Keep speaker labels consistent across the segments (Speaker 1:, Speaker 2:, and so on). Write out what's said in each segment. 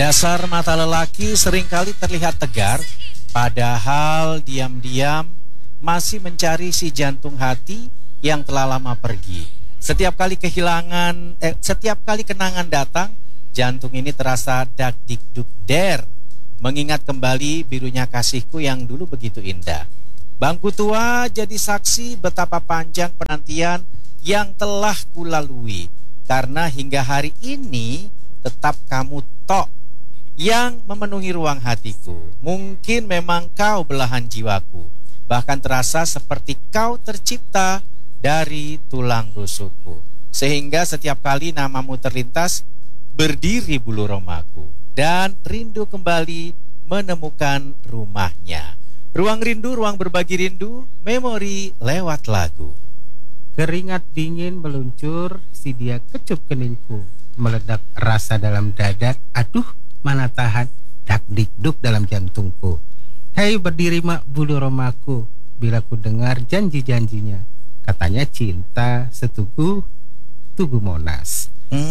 Speaker 1: Dasar mata lelaki seringkali terlihat tegar, padahal diam-diam masih mencari si jantung hati yang telah lama pergi. Setiap kali kenangan datang, jantung ini terasa dak dikduk der, mengingat kembali birunya kasihku yang dulu begitu indah. Bangku tua jadi saksi betapa panjang penantian yang telah kulalui, karena hingga hari ini tetap kamu tok yang memenuhi ruang hatiku. Mungkin memang kau belahan jiwaku, bahkan terasa seperti kau tercipta dari tulang rusukku. Sehingga setiap kali namamu terlintas, berdiri bulu romaku dan rindu kembali menemukan rumahnya. Ruang rindu, ruang berbagi rindu, memori lewat lagu.
Speaker 2: Keringat dingin meluncur, si dia kecup keningku, meledak rasa dalam dada, aduh mana tahan, dak dikduk dalam jantungku. Hei berdiri mak bulu romaku, bila ku dengar janji-janjinya, katanya cinta setugu Tugu Monas.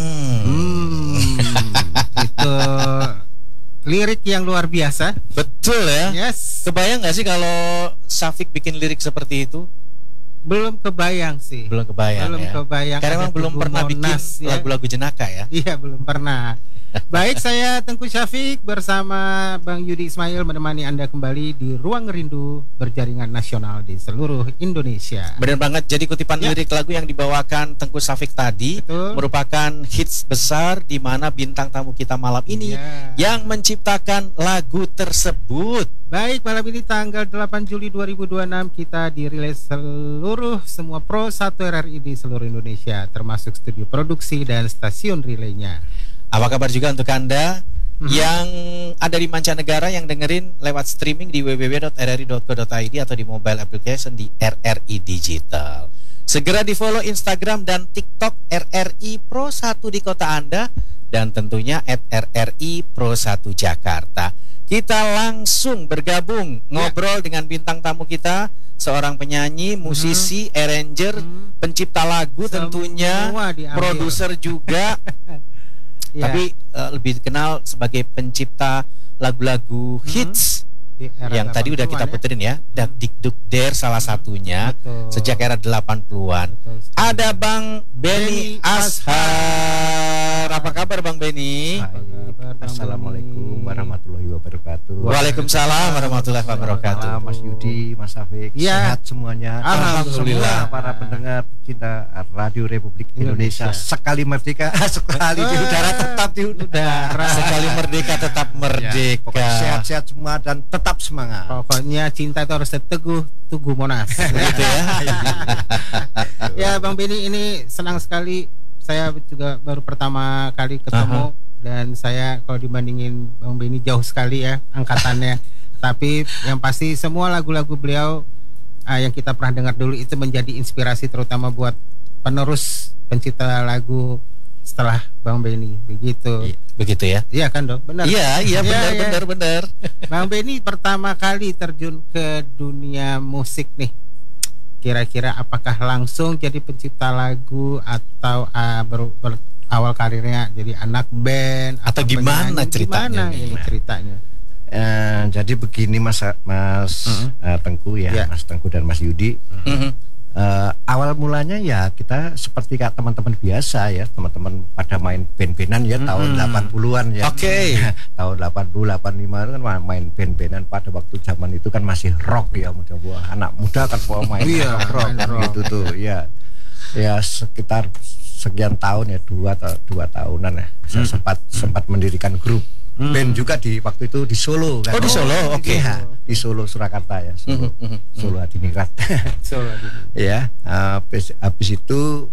Speaker 2: Itu lirik yang luar biasa.
Speaker 1: Betul ya.
Speaker 2: Yes.
Speaker 1: Kebayang gak sih kalau Syafiq bikin lirik seperti itu?
Speaker 2: Belum kebayang sih.
Speaker 1: Belum kebayang.
Speaker 2: Belum
Speaker 1: ya.
Speaker 2: kebayang.
Speaker 1: Karena memang belum pernah
Speaker 2: Monas,
Speaker 1: bikin
Speaker 2: ya.
Speaker 1: lagu-lagu jenaka ya.
Speaker 2: Iya belum pernah. Baik, saya Tengku Syafiq bersama Bang Yudi Ismail menemani Anda kembali di Ruang Rindu berjaringan nasional di seluruh Indonesia.
Speaker 1: Benar banget. Jadi kutipan lirik lagu yang dibawakan Tengku Syafiq tadi merupakan hits besar di mana bintang tamu kita malam ini yang menciptakan lagu tersebut.
Speaker 2: Baik, malam ini tanggal 8 Juli 2026 kita dirilis semua Pro 1 RRI di seluruh Indonesia, termasuk studio produksi dan stasiun relaynya.
Speaker 1: Apa kabar juga untuk Anda yang ada di mancanegara yang dengerin lewat streaming di www.rri.co.id atau di mobile application di RRI Digital. Segera di follow Instagram dan TikTok RRI Pro 1 di kota Anda dan tentunya @RRI Pro 1 Jakarta. Kita langsung bergabung ngobrol dengan bintang tamu kita, seorang penyanyi, musisi, arranger, pencipta lagu tentunya, produser juga. Tapi lebih dikenal sebagai pencipta lagu-lagu hits yang tadi udah kita puterin ya. Dak Dikduk Der salah satunya. Sejak era 80-an. Ada Bang Benny Ashar. Apa kabar Bang Benny?
Speaker 3: Assalamualaikum warahmatullahi wabarakatuh.
Speaker 1: Waalaikumsalam warahmatullahi wabarakatuh.
Speaker 3: Mas Yudi, Mas Syafiq, sehat semuanya.
Speaker 1: Alhamdulillah.
Speaker 3: Para pendengar cinta Radio Republik Indonesia, sekali merdeka, sekali di udara tetap di udara.
Speaker 1: Sekali merdeka tetap merdeka.
Speaker 3: Sehat-sehat semua dan tetap semangat.
Speaker 2: Pokoknya cinta itu harus teguh Tugu Monas.
Speaker 1: Gitu ya.
Speaker 2: Ya Bang Benny, ini senang sekali. Saya juga baru pertama kali ketemu. Dan saya kalau dibandingin Bang Benny jauh sekali ya angkatannya. Tapi yang pasti semua lagu-lagu beliau yang kita pernah dengar dulu itu menjadi inspirasi terutama buat penerus pencipta lagu setelah Bang Benny. Begitu.
Speaker 1: Begitu ya?
Speaker 2: Iya kan dong? Benar.
Speaker 1: Iya benar.
Speaker 2: Bang Benny pertama kali terjun ke dunia musik nih. Kira-kira apakah langsung jadi pencipta lagu atau awal karirnya jadi anak band
Speaker 1: atau gimana ceritanya?
Speaker 2: Ceritanya?
Speaker 3: Jadi begini Mas Tengku ya, Mas Tengku dan Mas Yudi. Awal mulanya ya kita seperti kayak teman-teman biasa ya, teman-teman pada main band-bandan ya tahun 80-an ya. Tahun 80, 85 itu kan main band-bandan pada waktu zaman itu kan masih rock ya, anak muda kan main rock kan gitu tuh ya. Ya sekitar sekian tahun ya, dua tahunan ya. Saya sempat mendirikan grup band juga di waktu itu di Solo kan.
Speaker 1: Di Solo, oke.
Speaker 3: Ya, di Solo Surakarta ya, Solo Adiningrat. Ya, habis itu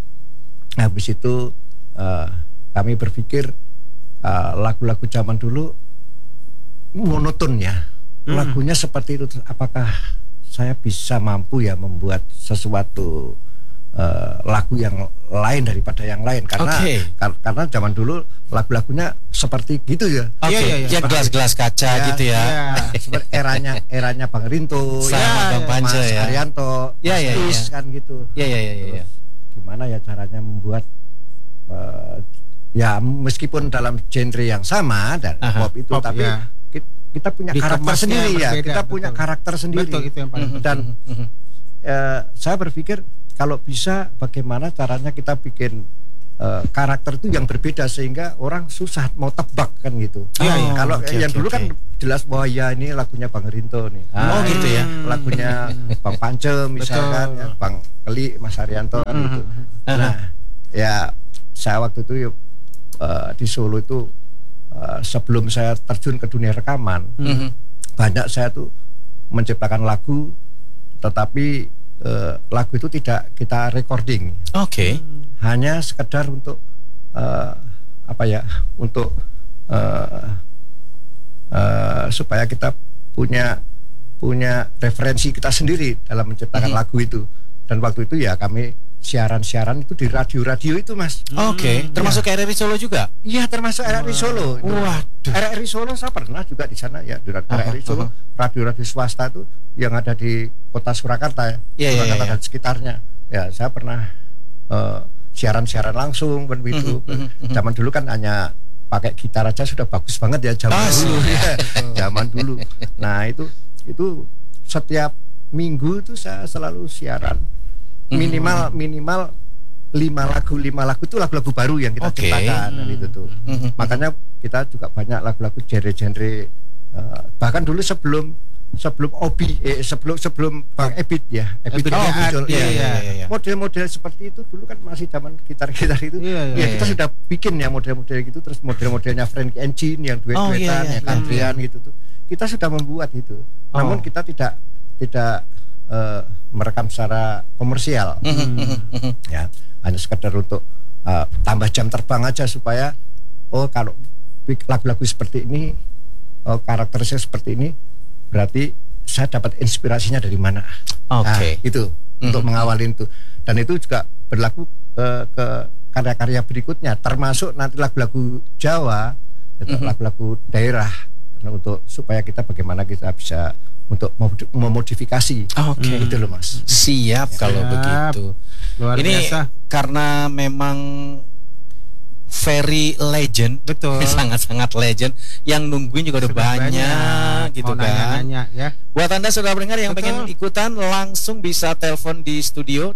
Speaker 3: kami berpikir lagu-lagu zaman dulu monoton ya. Lagunya seperti itu, apakah saya bisa mampu ya membuat sesuatu lagu yang lain daripada yang lain karena zaman dulu lagu-lagunya seperti gitu ya.
Speaker 1: Ya gelas-gelas kaca gitu ya.
Speaker 3: Seperti eranya Bang Rinto,
Speaker 1: Bang Panca
Speaker 3: Mas Arianto,
Speaker 1: Mas
Speaker 3: kan gitu.
Speaker 1: Iya.
Speaker 3: Gimana ya caranya membuat ya meskipun dalam genre yang sama dan pop itu,
Speaker 2: pop,
Speaker 3: tapi
Speaker 2: ya.
Speaker 3: kita punya karakter sendiri ya.
Speaker 2: Berbeda,
Speaker 3: Kita punya karakter sendiri.
Speaker 2: Betul, itu yang paling penting.
Speaker 3: Dan saya berpikir kalau bisa bagaimana caranya kita bikin karakter itu yang berbeda sehingga orang susah mau tebak kan gitu. Kalau yang dulu kan jelas bahwa ya ini lagunya Bang Rinto nih.
Speaker 1: Gitu ya.
Speaker 3: Lagunya Bang Pance misalkan, ya, Bang Keli, Mas Haryanto kan gitu. Nah, ya saya waktu itu di Solo itu sebelum saya terjun ke dunia rekaman, banyak saya tuh menciptakan lagu, tetapi lagu itu tidak kita recording. Hanya sekedar untuk untuk supaya kita punya referensi kita sendiri dalam menciptakan lagu itu. Dan waktu itu ya kami siaran itu di radio itu, Mas.
Speaker 1: Termasuk RRI Solo juga?
Speaker 3: Iya, termasuk RRI Solo.
Speaker 1: Waduh.
Speaker 3: RRI Solo saya pernah juga di sana ya, di RRI Solo, radio-radio swasta itu yang ada di kota Surakarta ya, Surakarta dan sekitarnya. Ya, saya pernah siaran-siaran langsung kan begitu. Zaman dulu kan hanya pakai gitar aja sudah bagus banget ya zaman dulu. Zaman dulu. Nah, itu setiap minggu itu saya selalu siaran. Minimal 5 lagu itu lagu-lagu baru yang kita ciptakan dan itu tuh. Makanya kita juga banyak lagu-lagu genre-genre bahkan dulu sebelum Bang Ebit ya, model-model seperti itu dulu kan masih zaman gitar-gitar itu. Kita sudah bikin ya model-model gitu, terus model-modelnya Frank Engine yang duet-duetan, ya country-an gitu tuh. Kita sudah membuat itu. Namun kita tidak merekam secara komersial. Ya, hanya sekedar untuk tambah jam terbang aja supaya kalau lagu-lagu seperti ini karakterisnya seperti ini, berarti saya dapat inspirasinya dari mana. Itu untuk mengawali itu. Dan itu juga berlaku ke karya-karya berikutnya, termasuk nanti lagu-lagu Jawa, lagu-lagu daerah, untuk supaya kita bagaimana kita bisa untuk memodifikasi. Gitu loh, Mas.
Speaker 1: Siap kalau begitu.
Speaker 2: Luar
Speaker 1: ini
Speaker 2: biasa.
Speaker 1: Karena memang very legend, sangat-sangat legend. Yang nungguin juga udah banyak gitu kan.
Speaker 2: Nanya, ya.
Speaker 1: Buat Anda saudara pendengar yang pengen ikutan, langsung bisa telepon di studio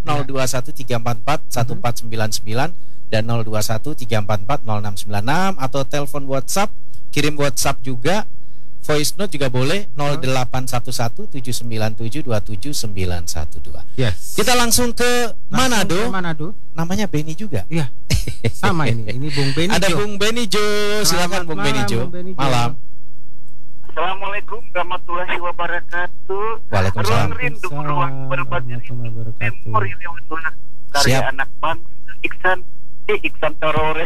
Speaker 1: 0213441499 dan 0213440696 atau telepon WhatsApp, kirim WhatsApp juga. Voice note juga boleh 081179727912.
Speaker 2: Yes.
Speaker 1: Kita langsung ke Manado. Namanya Benny juga.
Speaker 2: Iya. Sama ini Bung Benny.
Speaker 1: Ada Bung Benny Jo. Silakan Bung Benny Jo. Malam.
Speaker 4: Assalamualaikum warahmatullahi wabarakatuh.
Speaker 1: Waalaikumsalam.
Speaker 4: Ruang rindu, ruang berbagi memori lewat karya anak bangsa Iksan Torores.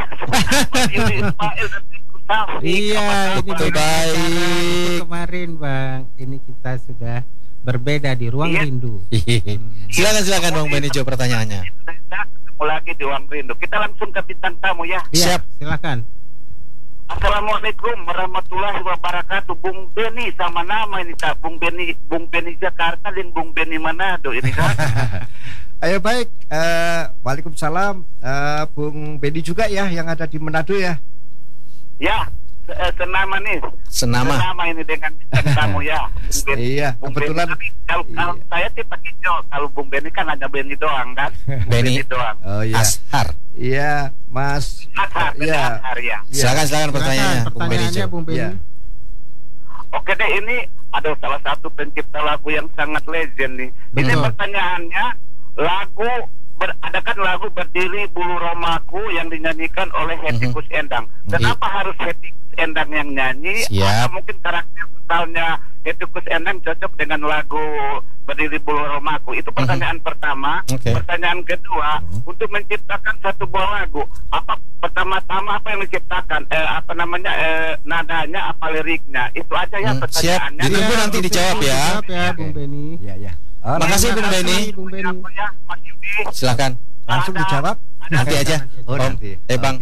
Speaker 2: Iya, ini
Speaker 1: betul baik.
Speaker 2: Kemarin Bang, ini kita sudah berbeda di ruang rindu.
Speaker 1: Silakan Bang Benny Jo pertanyaannya.
Speaker 4: Ketemu lagi di ruang rindu. Kita langsung ke bintang tamu ya.
Speaker 2: Siap, silakan.
Speaker 4: Assalamualaikum warahmatullahi wabarakatuh. Bung Benny sama nama ini tak Bung Benny Jakarta dan Bung Benny Manado ini kan.
Speaker 3: Ayo baik, waalaikumsalam, Bung Benny juga ya yang ada di Manado ya.
Speaker 4: Ya, senama nih.
Speaker 1: Senama
Speaker 4: ini dengan bintang tamu ya.
Speaker 3: Iya, kebetulan.
Speaker 4: Kalau saya sih pakai Jo. Kalau Bung Benny kan ada Benny doang kan.
Speaker 1: Benny
Speaker 4: doang.
Speaker 3: Oh iya.
Speaker 1: Ashar.
Speaker 3: Iya, Mas.
Speaker 4: Ashar ya.
Speaker 1: Silakan pertanyaannya, Bung Benny Jo.
Speaker 3: Ya.
Speaker 4: Oke deh, ini ada salah satu pencipta lagu yang sangat legend nih. Ini pertanyaannya, adakan lagu Berdiri Bulu Romaku yang dinyanyikan oleh Hetty Koes Endang. Kenapa harus Hetty Koes Endang yang nyanyi? Atau mungkin karakter totalnya Hetty Koes Endang cocok dengan lagu Berdiri Bulu Romaku? Itu pertanyaan pertama. Pertanyaan kedua, untuk menciptakan satu buah lagu, pertama-tama apa yang diciptakan? Nadanya, apa liriknya? Itu aja ya pertanyaannya.
Speaker 1: Siap. Ditunggu nanti dijawab ya.
Speaker 2: Bung Benny.
Speaker 3: Iya.
Speaker 1: Makasih Bung Benny. Silakan.
Speaker 3: Langsung dijawab.
Speaker 1: Nanti aja.
Speaker 3: Nanti.
Speaker 1: Bang.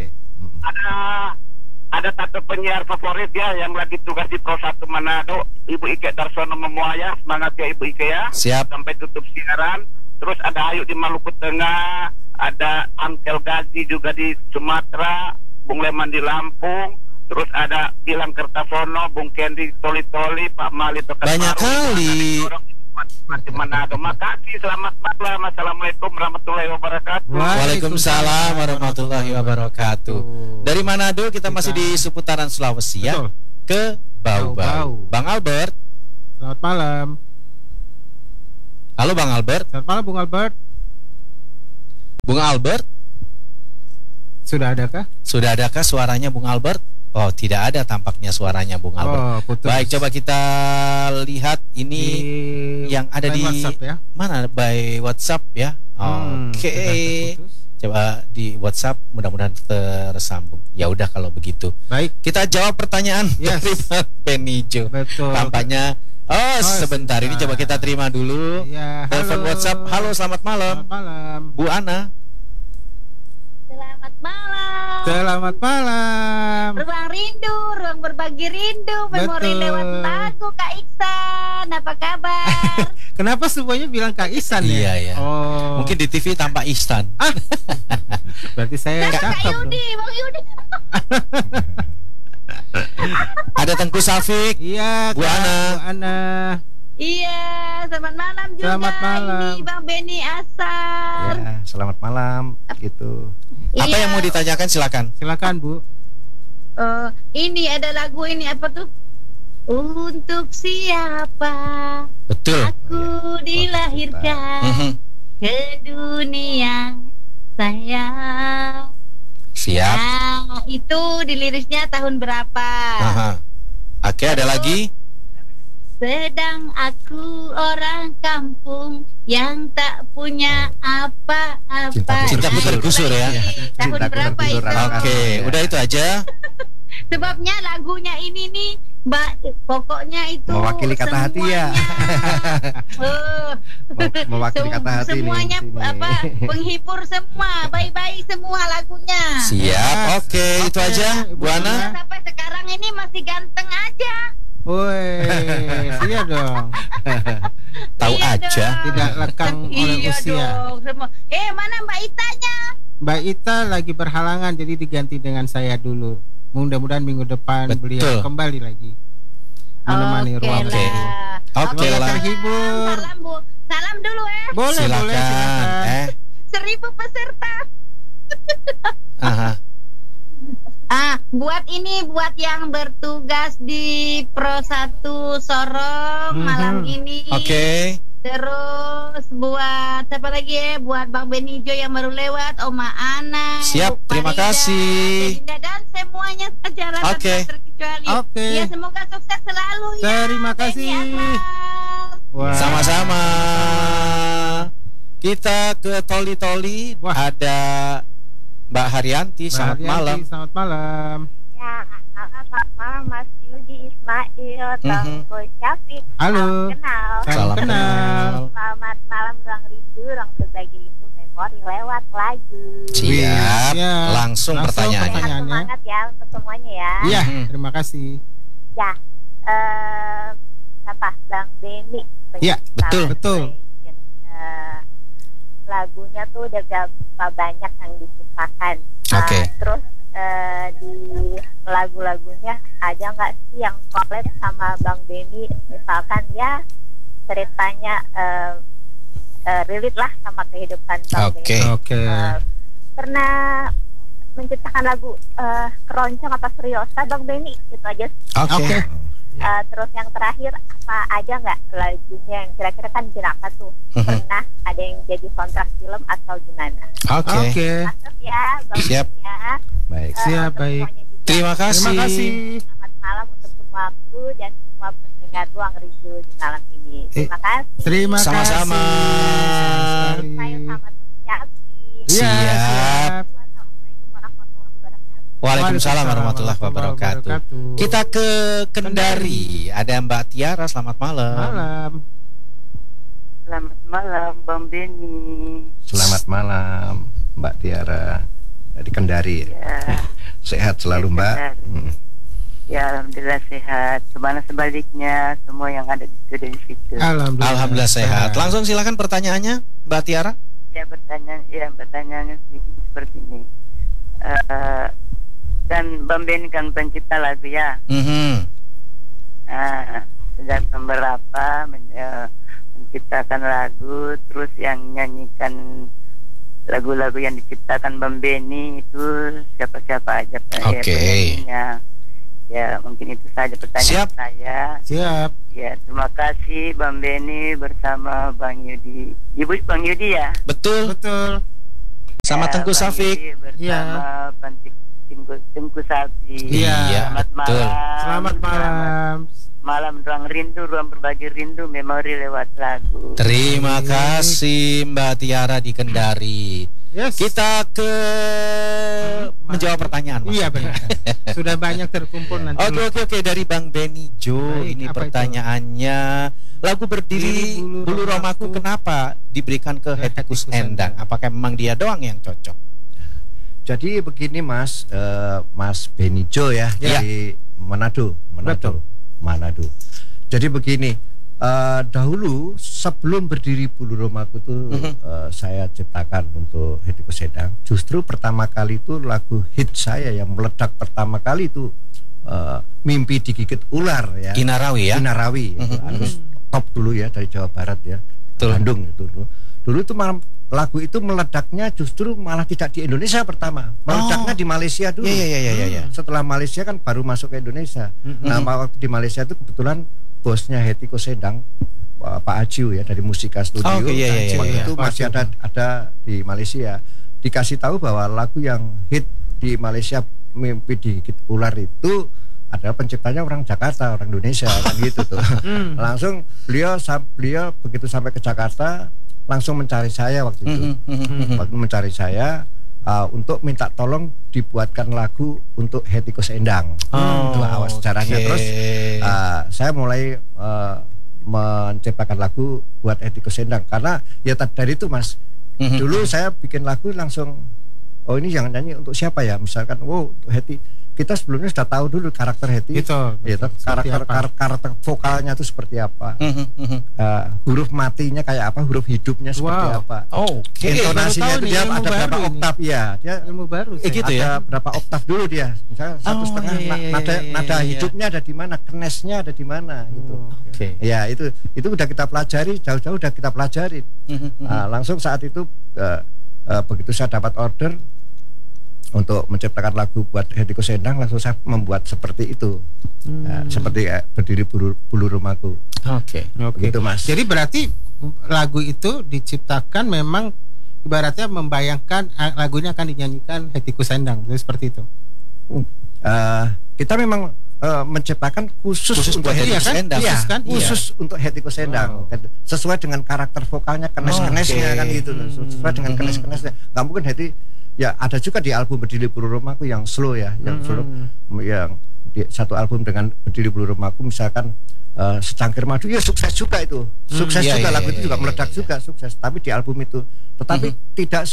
Speaker 4: Ada satu penyiar favorit ya yang lagi tugas di Pro 1 Manado, Ibu Ike Darsono Memuaya. Semangat ya Ibu Ike ya.
Speaker 1: Siap.
Speaker 4: Sampai tutup siaran. Terus ada Ayu di Maluku Tengah, ada Angkel Gazi juga di Sumatera, Bung Leman di Lampung, terus ada Gilang Kertasono, Bung Kendi Toli-Toli, Pak Mali Tokat
Speaker 1: banyak kali.
Speaker 4: Manado. Makasih, selamat malam. Assalamualaikum warahmatullahi wabarakatuh.
Speaker 1: Waalaikumsalam warahmatullahi wabarakatuh. Dari Manado kita masih di seputaran Sulawesi ya. Ke Bau-Bau. Bang Albert.
Speaker 2: Selamat malam.
Speaker 1: Halo Bang Albert.
Speaker 2: Selamat malam Bung Albert.
Speaker 1: Bung Albert.
Speaker 2: Sudah adakah
Speaker 1: suaranya Bung Albert? Oh, tidak ada tampaknya suaranya Bung Albert.
Speaker 2: Putus.
Speaker 1: Baik, coba kita lihat ini yang ada di
Speaker 2: WhatsApp ya.
Speaker 1: Mana by WhatsApp ya. Oke. Coba di WhatsApp, mudah-mudahan tersambung. Ya udah kalau begitu.
Speaker 2: Baik.
Speaker 1: Kita jawab pertanyaan dari Bang Benijo.
Speaker 2: Betul.
Speaker 1: Tampaknya sebentar ini coba kita terima dulu.
Speaker 2: Ya,
Speaker 1: telepon WhatsApp. Halo, selamat malam.
Speaker 2: Selamat malam.
Speaker 1: Bu Ana.
Speaker 5: Selamat malam.
Speaker 2: Selamat malam.
Speaker 5: Ruang rindu, ruang berbagi rindu, memori lewat lagu Kak Iksan. Apa kabar?
Speaker 2: Kenapa semuanya bilang Kak Ihsan ya?
Speaker 1: Iya.
Speaker 2: Oh.
Speaker 1: Mungkin di TV tampak Ihsan.
Speaker 2: Berarti saya
Speaker 5: Kak
Speaker 2: cakep.
Speaker 5: Bang Yudi.
Speaker 1: Ada Tengku Safik.
Speaker 2: Iya,
Speaker 1: Bu
Speaker 2: Ana.
Speaker 5: Iya, selamat malam juga.
Speaker 2: Selamat malam.
Speaker 5: Ini Bang Beni Asar.
Speaker 3: Ya, selamat malam gitu.
Speaker 1: Apa yang mau ditanyakan, silakan.
Speaker 2: Silakan, Bu.
Speaker 5: Ini ada lagu ini apa tuh? Untuk siapa
Speaker 1: Betul.
Speaker 5: aku dilahirkan ke dunia sayang.
Speaker 1: Siap.
Speaker 5: Nah, itu di liriknya tahun berapa?
Speaker 1: Oke, ada lagi.
Speaker 5: Sedang aku orang kampung yang tak punya apa-apa.
Speaker 1: Cintaku tergusur ya.
Speaker 5: Tahun
Speaker 3: Cintaku
Speaker 5: berapa
Speaker 3: tergusur,
Speaker 5: itu?
Speaker 1: Oke, udah itu aja.
Speaker 5: Sebabnya lagunya ini nih, pokoknya itu
Speaker 3: Mewakili kata hati ya. Mewakili kata hati
Speaker 5: semuanya
Speaker 3: nih,
Speaker 5: penghibur semua, baik-baik semua lagunya.
Speaker 1: Siap. Oke, itu aja Bu Ana.
Speaker 5: Sampai sekarang ini masih ganteng aja.
Speaker 2: Woi, iya dong.
Speaker 1: Tahu
Speaker 5: Iya
Speaker 1: aja.
Speaker 5: dong.
Speaker 2: Tidak lekang oleh
Speaker 5: Iya
Speaker 2: usia.
Speaker 5: dong, semua. Mana Mbak Itanya?
Speaker 2: Mbak Ita lagi berhalangan, jadi diganti dengan saya dulu. Mudah-mudahan minggu depan
Speaker 1: Betul.
Speaker 2: beliau kembali lagi menemani ruang
Speaker 1: Oke.
Speaker 2: ini.
Speaker 1: Oke
Speaker 2: Semoga
Speaker 1: lah.
Speaker 2: terhibur.
Speaker 5: Salam Bu. Salam dulu ya.
Speaker 2: Boleh,
Speaker 1: Silakan.
Speaker 5: 1000 peserta.
Speaker 1: Aha.
Speaker 5: Buat yang bertugas di Pro 1 Sorong malam ini.
Speaker 1: Oke.
Speaker 5: Terus buat siapa lagi ya? Buat Bang Benijo yang baru lewat, Oma Ana.
Speaker 1: Siap,
Speaker 5: Bu
Speaker 1: terima
Speaker 5: Farida,
Speaker 1: kasih.
Speaker 5: Belinda, dan semuanya secara
Speaker 1: Oke.
Speaker 5: terkecuali.
Speaker 2: Oke.
Speaker 5: Ya, semoga sukses selalu ya.
Speaker 2: Terima kasih.
Speaker 5: Beni Asal.
Speaker 2: Wah.
Speaker 1: Sama-sama. Kita ke Toli-Toli. Ada Mbak Haryanti. Selamat malam.
Speaker 2: Selamat malam.
Speaker 6: Ya, selamat malam Mas Yudi Ismail, Tengku Syafiq.
Speaker 2: Halo.
Speaker 6: Salam kenal.
Speaker 2: Salam kenal.
Speaker 6: Selamat malam ruang rindu, ruang berbagi rindu, memori lewat lagu.
Speaker 1: Siap.
Speaker 2: Siap.
Speaker 1: Langsung pertanyaannya.
Speaker 6: Semangat ya untuk semuanya ya.
Speaker 2: Iya, terima kasih.
Speaker 6: Ya, apa Bang Beni?
Speaker 2: Iya, betul.
Speaker 6: Lagunya tuh udah berapa banyak yang diciptakan.
Speaker 1: Oke.
Speaker 6: Terus di lagu-lagunya ada nggak sih yang collab sama Bang Beni? Misalkan ya ceritanya relate lah sama kehidupan Bang
Speaker 1: Oke.
Speaker 6: Beni.
Speaker 2: Oke.
Speaker 6: Pernah menciptakan lagu keroncong apa seriosa Bang Beni? Itu aja.
Speaker 1: Oke.
Speaker 6: Terus yang terakhir, apa ada nggak lagunya yang kira-kira kan jenaka tuh pernah ada yang jadi soundtrack film atau gimana?
Speaker 1: Oke.
Speaker 6: Masuk ya, Bang
Speaker 1: Siap.
Speaker 6: Beni ya.
Speaker 3: Baik.
Speaker 2: Siap,
Speaker 6: Untuk
Speaker 2: baik.
Speaker 6: semuanya juga.
Speaker 1: Terima kasih.
Speaker 2: Terima kasih.
Speaker 6: Selamat malam untuk semua kru dan semua pendengar ruang rindu di malam ini. Terima kasih.
Speaker 2: Terima kasih.
Speaker 1: Sama-sama.
Speaker 6: Saya sama Syafiq.
Speaker 2: Iya,
Speaker 1: Siap.
Speaker 6: Assalamualaikum warahmatullahi wabarakatuh.
Speaker 1: Waalaikumsalam warahmatullahi wabarakatuh. Kita ke Kendari. Ada Mbak Tiara. Selamat malam.
Speaker 2: Malam.
Speaker 4: Selamat malam Bang Beni.
Speaker 3: Selamat malam Mbak Tiara dari Kendari.
Speaker 4: Ya,
Speaker 3: Sehat selalu Mbak.
Speaker 4: ya alhamdulillah sehat. Kemana sebaliknya semua yang ada di studio di situ.
Speaker 1: Alhamdulillah sehat. Langsung silakan pertanyaannya Mbak Tiara.
Speaker 4: Ya pertanyaannya sedikit seperti ini.
Speaker 7: kan Bang Benny kan pencipta lagu ya. Sejak berapa menciptakan lagu, terus yang nyanyikan lagu-lagu yang diciptakan Bang Benny itu siapa-siapa aja penyanyinya. Ya mungkin itu saja pertanyaan saya.
Speaker 2: Siap.
Speaker 7: Ya terima kasih Bang Benny bersama Bang Yudi. Ibu Bang Yudi ya.
Speaker 1: Betul. Sama Tengku Safik.
Speaker 7: Bersama Tengku Safik.
Speaker 1: Iya.
Speaker 7: Selamat malam.
Speaker 2: Selamat malam.
Speaker 7: Malam ruang rindu, ruang berbagi rindu, memori lewat lagu.
Speaker 1: Terima kasih Mbak Tiara di Kendari.
Speaker 2: Yes.
Speaker 1: Kita ke menjawab pertanyaan.
Speaker 2: Iya benar. Sudah banyak terkumpul nanti.
Speaker 1: Oke dari Bang Benny Jo. Ini pertanyaannya. Lagu Berdiri Bulu Romaku kenapa diberikan ke Hetty Koes Endang? Apakah memang dia doang yang cocok?
Speaker 3: Jadi begini Mas Benny Jo ya, dari Manado. Jadi begini, dahulu sebelum Berdiri Bulu Romaku itu saya ciptakan untuk Hetty Koes Endang. Justru pertama kali itu lagu hit saya yang meledak pertama kali itu Mimpi Digigit Ular ya.
Speaker 1: Inarawi ya.
Speaker 3: Inarawi. Top dulu ya dari Jawa Barat ya. Bandung itu dulu. Dulu itu lagu itu meledaknya justru malah tidak di Indonesia pertama. Meledaknya di Malaysia dulu.
Speaker 1: Iya.
Speaker 3: Setelah Malaysia kan baru masuk ke Indonesia. Nah, waktu di Malaysia itu kebetulan bosnya Hetty Koes Endang, Pak Ajiu ya dari Musika Studio. Itu masih ada di Malaysia. Dikasih tahu bahwa lagu yang hit di Malaysia Mimpi Digigit Ular itu adalah penciptanya orang Jakarta, orang Indonesia kan gitu tuh. Langsung beliau begitu sampai ke Jakarta langsung mencari saya waktu itu. Waktu mencari saya untuk minta tolong dibuatkan lagu untuk Hetty Koes Endang. Itu awal sejarahnya. Terus saya mulai menciptakan lagu buat Hetty Koes Endang karena ya dari itu Mas. Dulu saya bikin lagu langsung ini yang nyanyi untuk siapa ya? Misalkan untuk Hetty. Kita sebelumnya sudah tahu dulu karakter Hetty, karakter vokalnya itu seperti apa, huruf matinya kayak apa, huruf hidupnya seperti apa. Intonasinya itu dia ada berapa oktav ya, dia
Speaker 2: ilmu baru.
Speaker 3: Gitu ada berapa oktav dulu dia, misalnya 1,5 nada hidupnya ada di mana, kenesnya ada di mana gitu. Ya itu udah kita pelajari, jauh-jauh udah kita pelajari. Langsung saat itu begitu saya dapat order untuk menciptakan lagu buat Hetty Koes Endang, langsung saya membuat seperti itu. Seperti Berdiri Bulu Romaku. Begitu Mas.
Speaker 2: Jadi berarti lagu itu diciptakan memang ibaratnya membayangkan lagunya akan dinyanyikan Hetty Koes Endang, seperti itu. Kita memang menciptakan khusus untuk Hetty Koes Endang. Khusus untuk Hetty Koes Endang. Sesuai dengan karakter vokalnya, kenes-kenesnya kan gitu. Sesuai dengan kenes-kenesnya. Gak mungkin Hetty. Ya ada juga di album Berdiri Bulu Romaku yang slow ya, yang slow, yang di satu album dengan Berdiri Bulu Romaku misalkan Secangkir Madu ya sukses juga itu, juga lagu itu juga meledak juga sukses. Tapi di album itu, tetapi tidak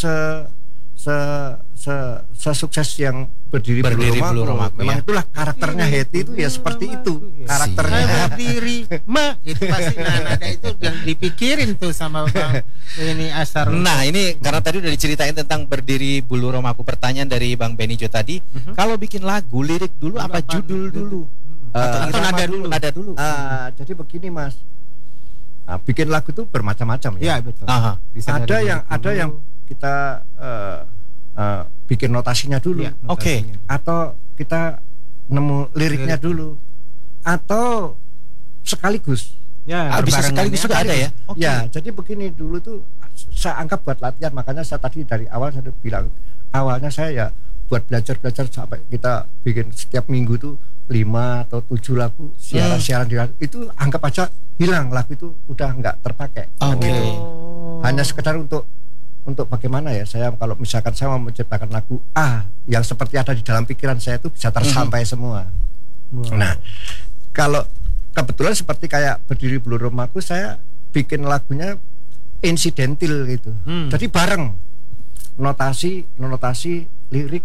Speaker 2: sesukses yang Berdiri Bulu Romaku. Memang itulah karakternya Hetty itu ya seperti itu karakternya. Berdiri itu pasti nada itu yang dipikirin tuh sama Bang ini Asar.
Speaker 1: Nah ini karena tadi udah diceritain tentang Berdiri Bulu Romaku. Pertanyaan dari Bang Benny Jo tadi, kalau bikin lagu lirik dulu apa judul dulu? Atau nada dulu?
Speaker 3: Jadi begini Mas, bikin lagu itu bermacam-macam ya.
Speaker 2: Iya betul.
Speaker 3: Ada yang kita bikin notasinya dulu, atau kita nemu liriknya dulu, atau sekaligus.
Speaker 2: Ya,
Speaker 1: bisa sekaligus juga ada ya.
Speaker 3: Ya, jadi begini dulu tuh saya anggap buat latihan, makanya saya tadi dari awal saya bilang awalnya saya ya buat belajar sampai kita bikin setiap minggu tuh 5 atau 7 lagu siaran itu anggap aja hilang, lagu itu udah nggak terpakai. Gitu. Hanya sekedar untuk bagaimana ya, saya kalau misalkan saya mau menciptakan lagu yang seperti ada di dalam pikiran saya itu bisa tersampai semua. Nah, kalau kebetulan seperti kayak Berdiri Bulu Romaku, saya bikin lagunya insidental gitu. Jadi bareng notasi lirik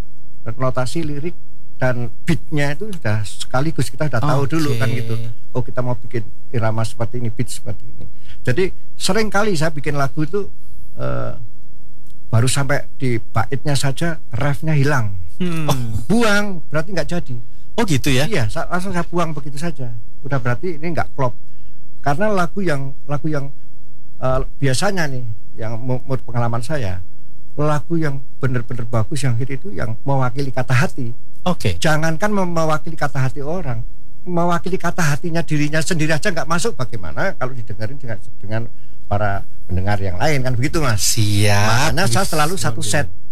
Speaker 3: dan beatnya itu sudah sekaligus kita sudah tahu dulu kan gitu. Oh kita mau bikin irama seperti ini, beat seperti ini. Jadi sering kali saya bikin lagu itu baru sampai di baitnya saja refnya hilang. buang, berarti nggak jadi.
Speaker 1: Oh gitu ya?
Speaker 3: Iya, langsung saya buang begitu saja. Udah berarti ini nggak klop. Karena lagu yang biasanya nih, yang menurut pengalaman saya, lagu yang benar-benar bagus, yang hit itu yang mewakili kata hati.
Speaker 1: Oke.
Speaker 3: Jangankan mewakili kata hati orang, mewakili kata hatinya dirinya sendiri aja nggak masuk. Bagaimana kalau didengarin dengan para pendengar yang lain, kan begitu Mas?
Speaker 1: Siap.
Speaker 3: Makanya saya selalu satu set